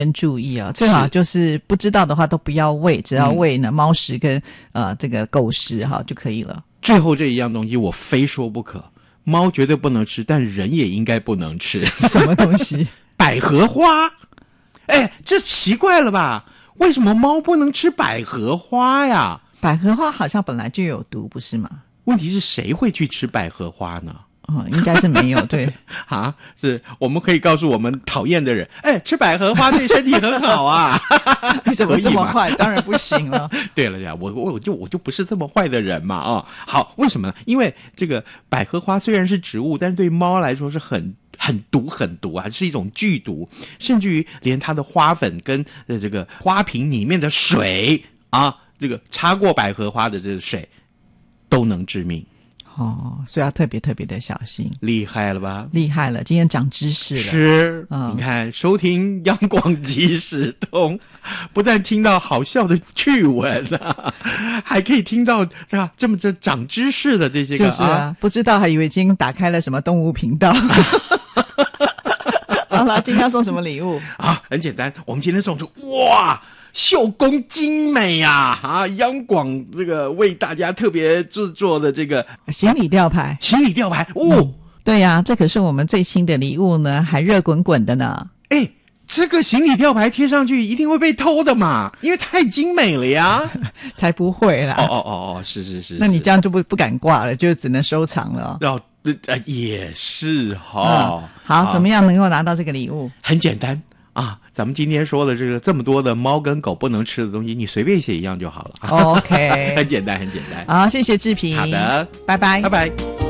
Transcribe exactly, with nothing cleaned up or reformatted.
跟注意啊，最好就是不知道的话都不要喂，只要喂呢、嗯、猫食跟呃这个狗食哈就可以了。 最后这一样东西我非说不可，猫绝对不能吃，但人也应该不能吃。 什么东西？ 百合花。哎，这奇怪了吧？为什么猫不能吃百合花呀？ 百合花好像本来就有毒，不是吗？ 问题是谁会去吃百合花呢？ 哦，应该是没有。对啊，是我们可以告诉我们讨厌的人，哎，吃百合花对身体很好啊。 你怎么这么坏？当然不行了。 对了呀，我我就我就不是这么坏的人嘛啊、哦。好，为什么呢？因为这个百合花虽然是植物，但是对猫来说是很很毒很毒啊，是一种剧毒，甚至于连它的花粉跟呃这个花瓶里面的水啊，这个擦过百合花的这个水都能致命。 哦，所以要特别特别的小心。 厉害了吧？ 厉害了，今天长知识了。 是、 嗯、 你看收听央广即时通，不但听到好笑的趣闻啊，还可以听到是吧这么这长知识的这些个就是啊，啊不知道还以为今天打开了什么动物频道。好了，今天要送什么礼物啊？很简单，我们今天送出哇绣工精美呀、啊！啊，央广这个为大家特别制作的这个行李吊牌， 行李吊牌哦、 嗯，对呀、啊，这可是我们最新的礼物呢，还热滚滚的呢。 哎，这个行李吊牌贴上去一定会被偷的嘛，因为太精美了呀。 才不会啦！ 哦哦哦哦，是是是。 那你这样就不不敢挂了，就只能收藏了。 哦，呃，也是哈、哦嗯。好，怎么样能够拿到这个礼物？ 很简单。啊，咱们今天说的这个这么多的猫跟狗不能吃的东西，你随便写一样就好了。 OK， 很简单，很简单。 好，谢谢志平。 好的， 拜拜， 拜拜。